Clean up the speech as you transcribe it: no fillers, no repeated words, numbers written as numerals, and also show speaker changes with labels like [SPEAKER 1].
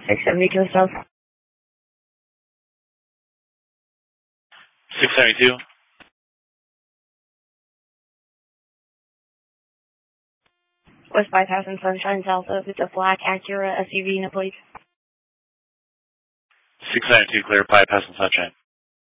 [SPEAKER 1] 672 South.
[SPEAKER 2] 672.
[SPEAKER 1] West Bypass and Sunshine South of it's a black Acura SUV in a plate.
[SPEAKER 2] 692 clear, bypass and Sunshine.